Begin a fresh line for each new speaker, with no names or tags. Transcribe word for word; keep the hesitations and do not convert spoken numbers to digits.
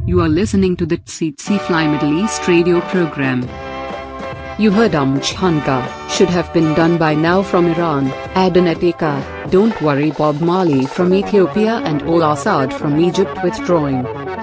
You are listening to the Tsitsi Fly Middle East radio program. You heard Um Chhanga, should have been done by now from Iran, Adaneteka, Don't Worry Bob Marley from Ethiopia and Ol Asad from Egypt withdrawing.